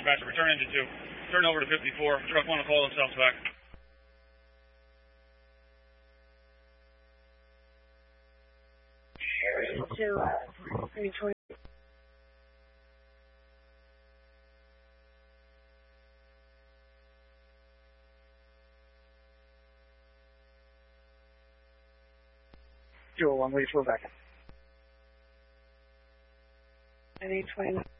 dispatcher. Return engine 2. Turn over to 54. Truck 1 will call themselves back. So, 320. One way, flow back. 829.